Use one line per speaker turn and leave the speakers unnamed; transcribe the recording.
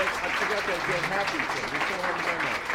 I forgot that get happy thing. Just don't let them know.